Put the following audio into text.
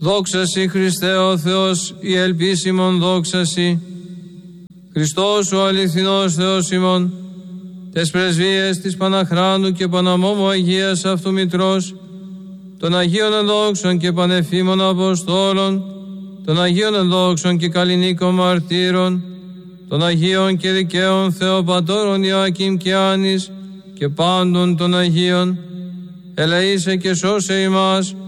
Δόξα Σοι Χριστέ ο Θεός, η ελπίσιμον δόξα Σοι. Χριστός ο αληθινός Θεός ημών, τες πρεσβείες της Παναχράντου και Παναμόμου Αγίας αυτού Μητρός, των Αγίων ενδόξων και πανεφήμων Αποστόλων, των Αγίων ενδόξων και καλλινίκων μαρτύρων, των Αγίων και δικαίων Θεοπατώρων Ιωακήμ και Άννης και πάντων των Αγίων, ελεήσε και σώσε ημάς